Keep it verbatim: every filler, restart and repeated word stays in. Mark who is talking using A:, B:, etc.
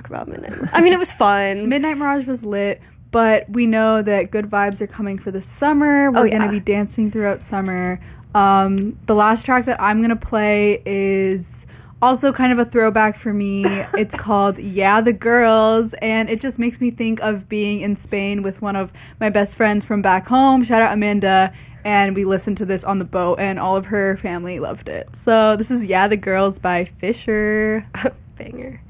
A: talk about Midnight Mirage. I mean, it was fun.
B: Midnight Mirage was lit, but we know that good vibes are coming for the summer. We're
A: Oh, yeah.
B: going to be dancing throughout summer. Um, the last track that I'm going to play is also kind of a throwback for me. It's called Yeah, the Girls, and it just makes me think of being in Spain with one of my best friends from back home. Shout out Amanda. And we listened to this on the boat, and all of her family loved it. So this is Yeah, the Girls by Fisher.
A: Banger.